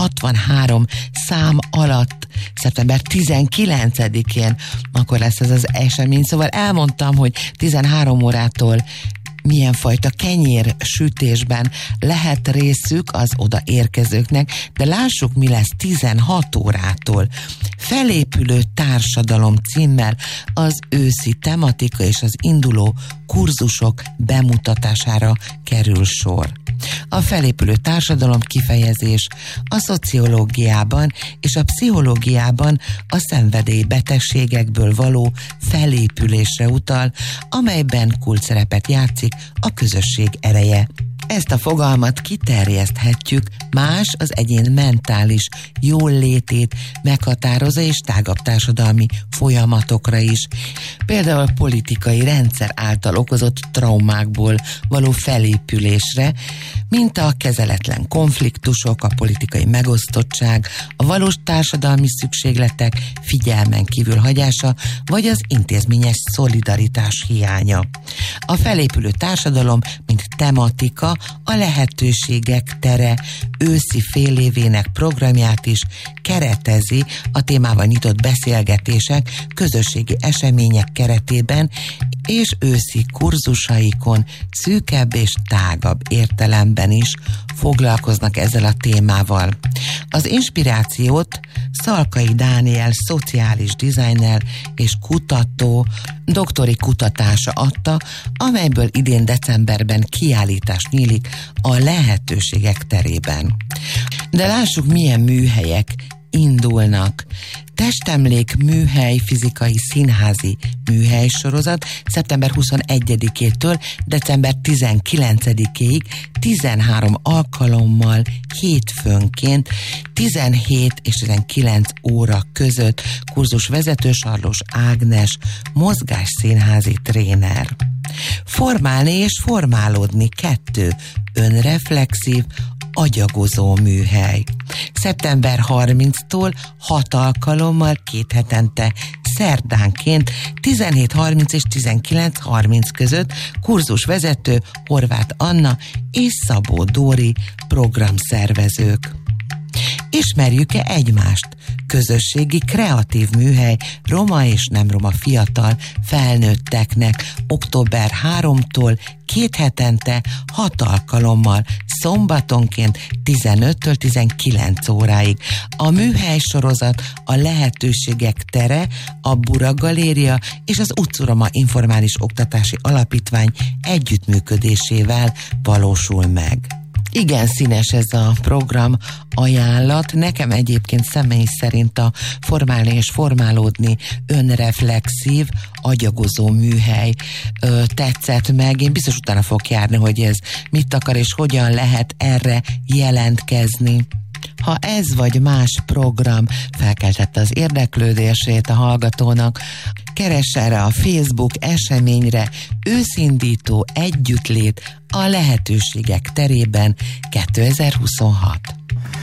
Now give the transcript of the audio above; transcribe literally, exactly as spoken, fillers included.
hatvanhárom szám alatt, szeptember tizenkilencedikén, akkor lesz ez az esemény. Szóval elmondtam, hogy tizenhárom órától milyen fajta kenyér sütésben lehet részük az oda érkezőknek, de lássuk, mi lesz tizenhat órától. Felépülő társadalom címmel az őszi tematika és az induló kurzusok bemutatására kerül sor. A felépülő társadalom kifejezés a szociológiában és a pszichológiában a szenvedélybetegségekből való felépülésre utal, amelyben kulcsszerepet játszik a közösség ereje. Ezt a fogalmat kiterjeszthetjük más az egyén mentális jóllétét meghatározó és tágabb társadalmi folyamatokra is. Például a politikai rendszer által okozott traumákból való felépülésre, mint a kezeletlen konfliktusok, a politikai megosztottság, a valós társadalmi szükségletek figyelmen kívül hagyása, vagy az intézményes szolidaritás hiánya. A felépülő társadalom, mint tematika, a lehetőségek tere őszi félévének programját is keretezi a témával nyitott beszélgetések, közösségi események keretében, és őszi kurzusaikon szűkebb és tágabb értelemben is foglalkoznak ezzel a témával. Az inspirációt Szalkai Dániel szociális designer és kutató doktori kutatása adta, amelyből idén decemberben kiállítás nyílik a lehetőségek terében. De lássuk, milyen műhelyek indulnak. Testemlék műhely fizikai színházi műhely sorozat szeptember huszonegyedikétől december tizenkilencedikéig tizenhárom alkalommal hétfőnként tizenhét és tizenkilenc óra között kurzusvezető Sarlós Ágnes mozgásszínházi tréner. Formálni és formálódni kettő önreflexív, agyagozó műhely. szeptember harmincadikántól hat alkalommal két hetente szerdánként tizenhét harminc és tizenkilenc harminc között kurzusvezető Horváth Anna és Szabó Dóri programszervezők. Ismerjük-e egymást? Közösségi kreatív műhely roma és nem roma fiatal felnőtteknek október harmadikától két hetente hat alkalommal szombatonként tizenöttől tizenkilenc óráig. A műhely sorozat a Lehetőségek tere, a Bura Galéria és az Utcuroma Informális Oktatási Alapítvány együttműködésével valósul meg. Igen színes ez a program ajánlat. Nekem egyébként személy szerint a formálni és formálódni önreflexív, agyagozó műhely ö, tetszett meg. Én biztos utána fogok járni, hogy ez mit akar és hogyan lehet erre jelentkezni. Ha ez vagy más program felkeltette az érdeklődését a hallgatónak, keress erre a Facebook eseményre őszindító együttlét a lehetőségek terében kétezer-huszonhat.